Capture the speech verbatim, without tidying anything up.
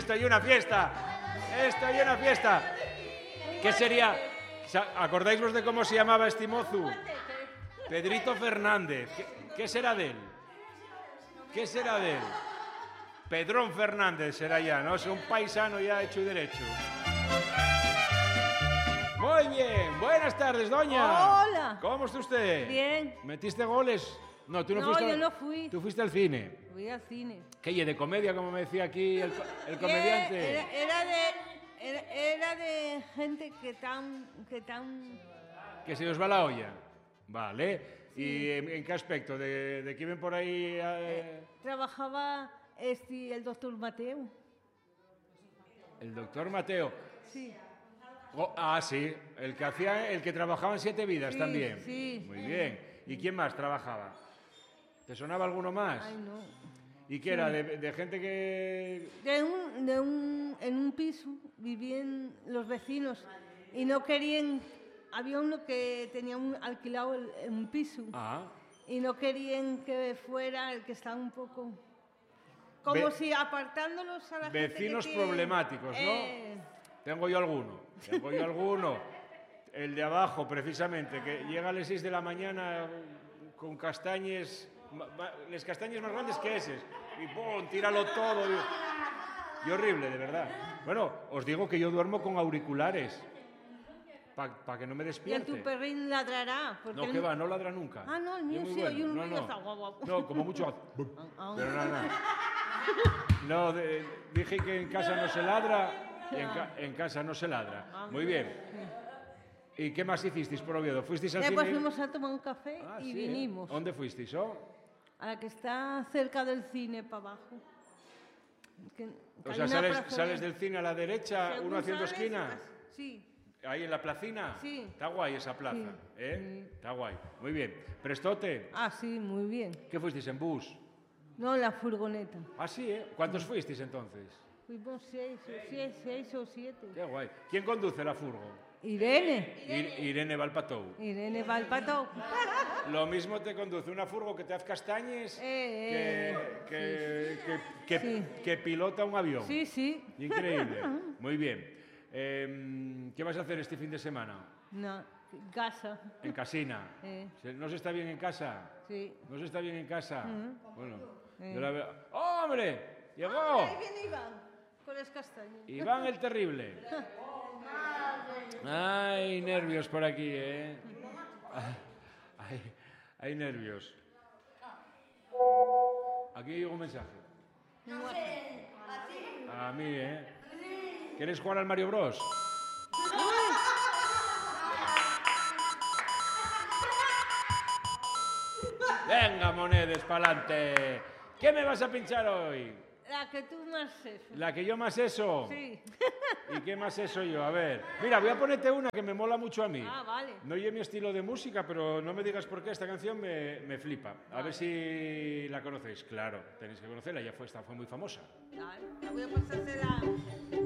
Esto y una fiesta. Esto y una fiesta. ¿Qué sería? ¿Acordáis vos de cómo se llamaba este mozu? Pedrito Fernández. ¿Qué, qué será de él? ¿Qué será de él? Pedrón Fernández será ya, ¿no? Es un paisano ya hecho y derecho. Muy bien. Buenas tardes, doña. Hola. ¿Cómo está usted? Bien. ¿Metiste goles? No, tú no, No, fuiste. yo al... no fui. Tú fuiste al cine. Fui al cine. ¿Qué? ¿De comedia, como me decía aquí el, el comediante? Era, era de... Era, era de gente que tan... Que tan... Que se os va la olla. Vale. Sí. ¿Y en, en qué aspecto? ¿De, de quién ven por ahí? Eh... Eh, trabajaba este, el doctor Mateo. El doctor Mateo. Sí. Oh, ah, sí. El que hacía, el que trabajaba en Siete Vidas sí, también. Sí. Muy bien. ¿Y quién más trabajaba? ¿Te sonaba alguno más? Ay, no. ¿Y qué sí. era? ¿De, de gente que...? De un, de un, en un piso vivían los vecinos y no querían... Había uno que tenía un, alquilado el, un piso ah. y no querían que fuera el que estaba un poco... Como Ve si apartándolos a la vecinos gente que problemáticos, ¿no? Eh... Tengo yo alguno. Tengo yo alguno. El de abajo, precisamente, que llega a las seis de la mañana con castañes... Les castañes más grandes que eses. Y ¡pum! Tíralo todo. Y, y horrible, de verdad. Bueno, os digo que yo duermo con auriculares. Para pa que no me despierte. ¿Y tu perrín ladrará? No, que va, no ladra nunca. Ah, no, el mío sí, bueno. oye un no, ruido. no. no, como mucho... Pero nada, nada. No, de, dije que en casa no se ladra y en, ca en casa no se ladra. Muy bien. ¿Y qué más hicisteis por Oviedo? ¿Fuisteis al Después cine? fuimos a tomar un café ah, y sí, vinimos. ¿eh? ¿Dónde fuisteis? Oh? A la que está cerca del cine, para abajo. Que, o sea, sales, sales del cine a la derecha, según uno haciendo sales, esquina. Sí. Ahí en la placina. Sí. Está guay esa plaza, sí. ¿eh? Sí. Está guay. Muy bien. ¿Prestote? Ah, sí, muy bien. ¿Qué fuisteis, en bus? No, en la furgoneta. Ah, sí, ¿eh? ¿Cuántos fuisteis entonces? Fuimos seis o, seis, seis o siete. Qué guay. ¿Quién conduce la furgo? Irene. Ir Irene Valpatou. Irene Valpatou. Lo mismo te conduce una furgo que te hace castañes eh, que, que, sí. que, que, sí. que pilota un avión. Sí, sí. Increíble. Muy bien. Eh, ¿Qué vas a hacer este fin de semana? No, en casa. ¿En casina? Eh. ¿No se está bien en casa? Sí. ¿No se está bien en casa? Uh -huh. Bueno, eh. yo la veo... ¡Oh, hombre! ¡Llegó! Ah, ahí viene Iván, con las castañas. Iván el terrible. Ay, nervios por aquí, ¿eh? Hay, hay nervios. Aquí llegó un mensaje. A mí, ¿eh? ¿Quieres jugar al Mario Bros? Venga, monedes, pa'lante. ¿Qué me vas a pinchar hoy? La que tú más eso. ¿La que yo más eso? Sí. ¿Y qué más eso yo? A ver. Mira, voy a ponerte una que me mola mucho a mí. Ah, vale. No oye mi estilo de música, pero no me digas por qué esta canción me, me flipa. A vale. ver si la conocéis. Claro, tenéis que conocerla, ya fue, esta fue muy famosa. Vale, voy a pasársela.